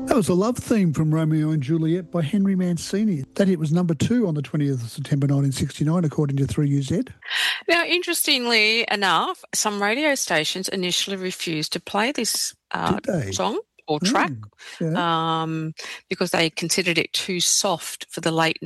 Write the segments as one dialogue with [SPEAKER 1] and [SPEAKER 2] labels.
[SPEAKER 1] That was a love theme from Romeo and Juliet by Henry Mancini. That hit was number 2 on the 20th of September 1969, according to 3UZ.
[SPEAKER 2] Now, interestingly enough, some radio stations initially refused to play this song or track because they considered it too soft for the late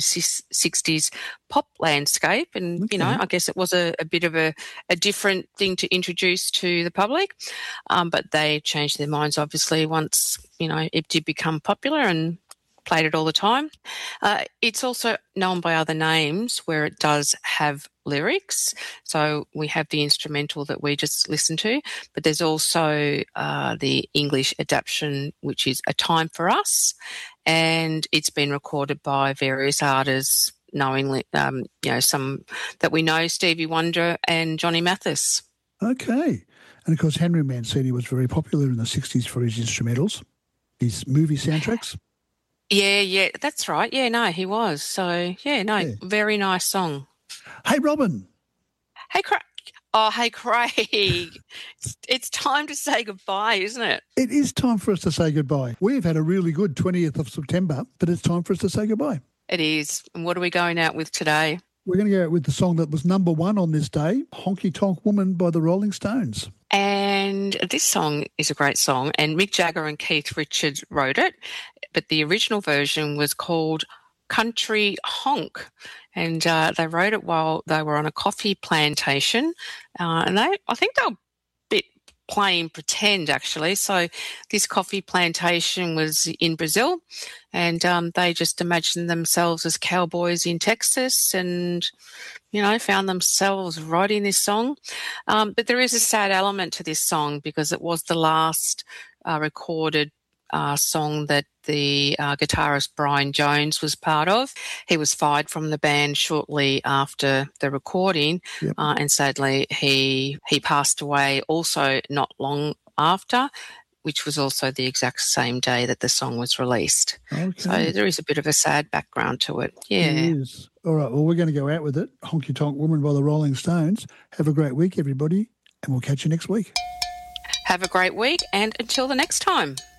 [SPEAKER 2] 1960s pop landscape. And, you know, I guess it was a bit of a different thing to introduce to the public. But they changed their minds, obviously, once, you know, it did become popular and played it all the time. It's also known by other names where it does have lyrics. So we have the instrumental that we just listened to, but there's also the English adaptation, which is A Time for Us, and it's been recorded by various artists, knowingly, you know, some that we know, Stevie Wonder and Johnny Mathis.
[SPEAKER 1] Okay. And, of course, Henry Mancini was very popular in the 60s for his instrumentals, his movie soundtracks.
[SPEAKER 2] Yeah, that's right. Yeah, no, he was. So, very nice song.
[SPEAKER 1] Hey, Robin.
[SPEAKER 2] Hey, Craig. Oh, hey, Craig. It's time to say goodbye, isn't it?
[SPEAKER 1] It is time for us to say goodbye. We've had a really good 20th of September, but it's time for us to say goodbye.
[SPEAKER 2] It is. And what are we going out with today?
[SPEAKER 1] We're going to go out with the song that was number 1 on this day, Honky Tonk Woman by the Rolling Stones.
[SPEAKER 2] And this song is a great song, and Mick Jagger and Keith Richards wrote it, but the original version was called Country Honk, and they wrote it while they were on a coffee plantation, and I think they were a bit playing pretend, actually. So this coffee plantation was in Brazil, and they just imagined themselves as cowboys in Texas and, you know, found themselves writing this song. But there is a sad element to this song because it was the last recorded song that the guitarist Brian Jones was part of. He was fired from the band shortly after the recording, and sadly he passed away also not long after, which was also the exact same day that the song was released. Okay. So there is a bit of a sad background to it. Yeah.
[SPEAKER 1] It is. All right, well, we're going to go out with it. Honky Tonk Woman by the Rolling Stones. Have a great week, everybody, and we'll catch you next week.
[SPEAKER 2] Have a great week, and until the next time.